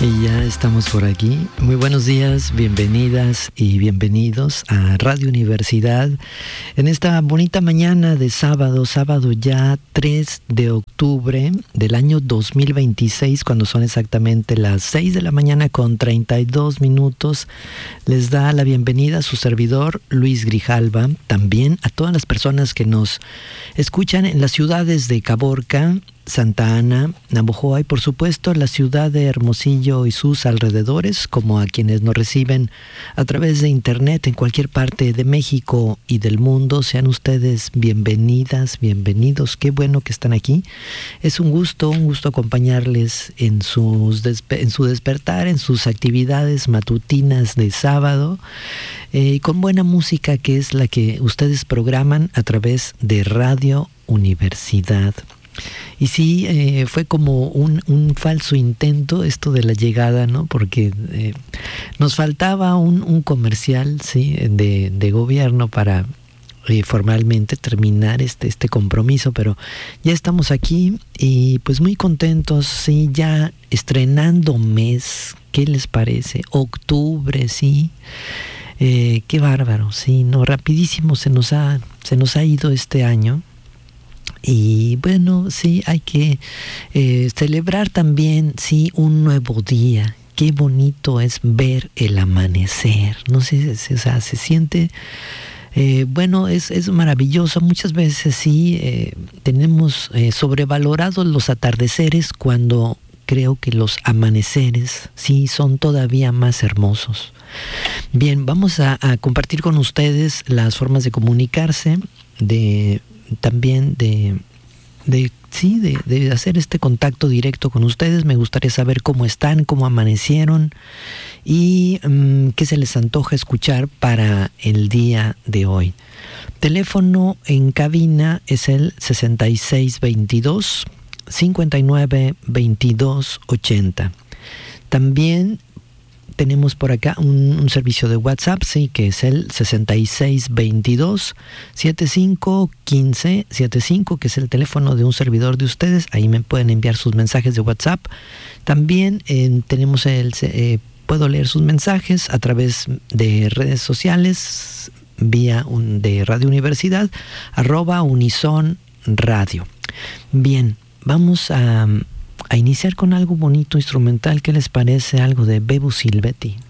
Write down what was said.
Y ya estamos por aquí. Muy buenos días, bienvenidas y bienvenidos a Radio Universidad en esta bonita mañana de sábado ya 3 de octubre del año 2026, cuando son exactamente las 6 de la mañana con 32 minutos. Les da la bienvenida a su servidor Luis Grijalva, también a todas las personas que nos escuchan en las ciudades de Caborca, Santa Ana, Navojoa y por supuesto la ciudad de Hermosillo y sus alrededores, como a quienes nos reciben a través de internet en cualquier parte de México y del mundo. Sean ustedes bienvenidas, bienvenidos. Qué bueno que están aquí. Es un gusto acompañarles en su despertar, en sus actividades matutinas de sábado, con buena música que es la que ustedes programan a través de Radio Universidad. Y sí, fue como un falso intento esto de la llegada, ¿no? Porque nos faltaba un comercial, ¿sí? de gobierno para formalmente terminar este compromiso, pero ya estamos aquí y pues muy contentos, sí, ya estrenando mes. ¿Qué les parece? Octubre, sí. Qué bárbaro, sí, no, rapidísimo se nos ha ido este año. Y bueno, sí, hay que celebrar también, sí, un nuevo día. Qué bonito es ver el amanecer. No sé, o sea, se siente, bueno, es maravilloso. Muchas veces sí, tenemos sobrevalorados los atardeceres cuando creo que los amaneceres sí son todavía más hermosos. Bien, vamos a compartir con ustedes las formas de comunicarse, también de hacer este contacto directo con ustedes. Me gustaría saber cómo están, cómo amanecieron y qué se les antoja escuchar para el día de hoy. Teléfono en cabina es el 6622-592280. También tenemos por acá un servicio de WhatsApp, sí, que es el 6622-751575, que es el teléfono de un servidor de ustedes. Ahí me pueden enviar sus mensajes de WhatsApp. También tenemos puedo leer sus mensajes a través de redes sociales, vía de Radio Universidad, @Unison Radio. Bien, vamos a iniciar con algo bonito instrumental. ¿Qué les parece? Algo de Bebo Silvetti.